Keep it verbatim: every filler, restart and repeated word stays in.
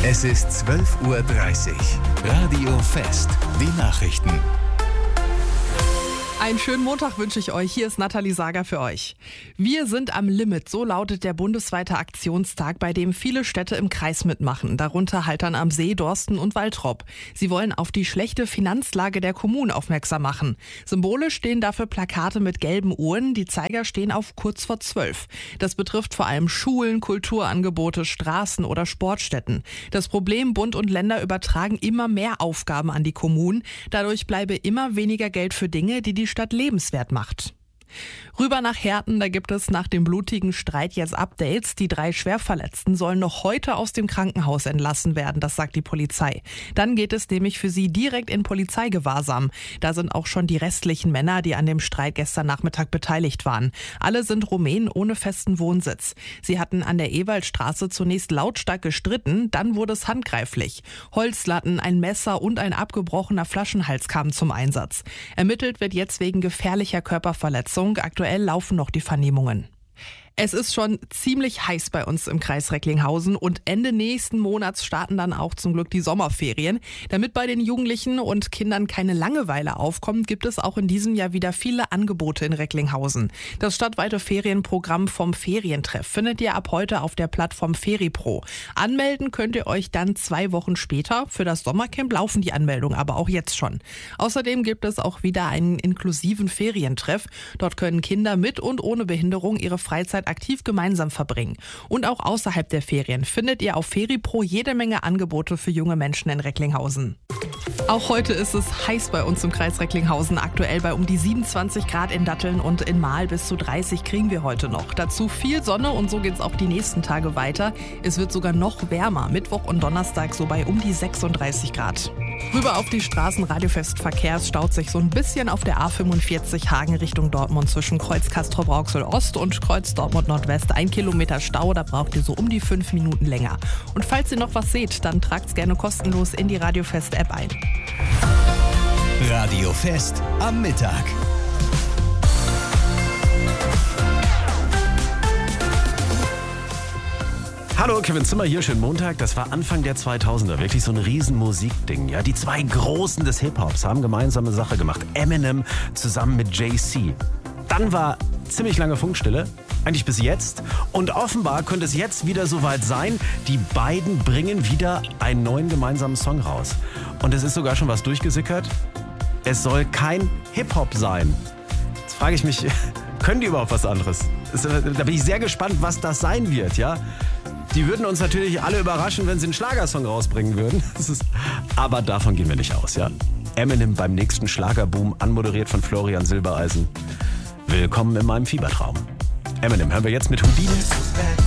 Es ist zwölf Uhr dreißig. Radio Fest. Die Nachrichten. Einen schönen Montag wünsche ich euch. Hier ist Nathalie Sager für euch. Wir sind am Limit, so lautet der bundesweite Aktionstag, bei dem viele Städte im Kreis mitmachen, darunter Haltern am See, Dorsten und Waltrop. Sie wollen auf die schlechte Finanzlage der Kommunen aufmerksam machen. Symbolisch stehen dafür Plakate mit gelben Uhren, die Zeiger stehen auf kurz vor zwölf. Das betrifft vor allem Schulen, Kulturangebote, Straßen oder Sportstätten. Das Problem, Bund und Länder übertragen immer mehr Aufgaben an die Kommunen. Dadurch bleibe immer weniger Geld für Dinge, die die Stadt lebenswert macht. Rüber nach Herten, da gibt es nach dem blutigen Streit jetzt Updates. Die drei Schwerverletzten sollen noch heute aus dem Krankenhaus entlassen werden, das sagt die Polizei. Dann geht es nämlich für sie direkt in Polizeigewahrsam. Da sind auch schon die restlichen Männer, die an dem Streit gestern Nachmittag beteiligt waren. Alle sind Rumänen ohne festen Wohnsitz. Sie hatten an der Ewaldstraße zunächst lautstark gestritten, dann wurde es handgreiflich. Holzlatten, ein Messer und ein abgebrochener Flaschenhals kamen zum Einsatz. Ermittelt wird jetzt wegen gefährlicher Körperverletzung. Aktuell laufen noch die Vernehmungen. Es ist schon ziemlich heiß bei uns im Kreis Recklinghausen und Ende nächsten Monats starten dann auch zum Glück die Sommerferien. Damit bei den Jugendlichen und Kindern keine Langeweile aufkommt, gibt es auch in diesem Jahr wieder viele Angebote in Recklinghausen. Das stadtweite Ferienprogramm vom Ferientreff findet ihr ab heute auf der Plattform FeriPro. Anmelden könnt ihr euch dann zwei Wochen später. Für das Sommercamp laufen die Anmeldungen aber auch jetzt schon. Außerdem gibt es auch wieder einen inklusiven Ferientreff. Dort können Kinder mit und ohne Behinderung ihre Freizeit aktiv gemeinsam verbringen. Und auch außerhalb der Ferien findet ihr auf FeriPro jede Menge Angebote für junge Menschen in Recklinghausen. Auch heute ist es heiß bei uns im Kreis Recklinghausen, aktuell bei um die siebenundzwanzig Grad in Datteln und in Mahl bis zu dreißig kriegen wir heute noch. Dazu viel Sonne und so geht es auch die nächsten Tage weiter. Es wird sogar noch wärmer, Mittwoch und Donnerstag so bei um die sechsunddreißig Grad. Rüber auf die Straßen Radiofest-Verkehr. Es staut sich so ein bisschen auf der A fünfundvierzig Hagen Richtung Dortmund zwischen Kreuz Castrop-Rauxel Ost und Kreuz Dortmund Nordwest. Ein Kilometer Stau, da braucht ihr so um die fünf Minuten länger. Und falls ihr noch was seht, dann tragt's gerne kostenlos in die Radiofest-App ein. Radio Fest am Mittag. Hallo, Kevin Zimmer hier, schönen Montag. Das war Anfang der zweitausender, wirklich so ein riesen Musikding. Ja, die zwei Großen des Hip-Hops haben gemeinsame Sache gemacht. Eminem zusammen mit Jay-Z. Dann war ziemlich lange Funkstille, eigentlich bis jetzt. Und offenbar könnte es jetzt wieder soweit sein. Die beiden bringen wieder einen neuen gemeinsamen Song raus. Und es ist sogar schon was durchgesickert. Es soll kein Hip-Hop sein. Jetzt frage ich mich, können die überhaupt was anderes? Da bin ich sehr gespannt, was das sein wird, ja. Die würden uns natürlich alle überraschen, wenn sie einen Schlagersong rausbringen würden. Das ist, aber davon gehen wir nicht aus, ja. Eminem beim nächsten Schlagerboom, anmoderiert von Florian Silbereisen. Willkommen in meinem Fiebertraum. Eminem hören wir jetzt mit Houdini.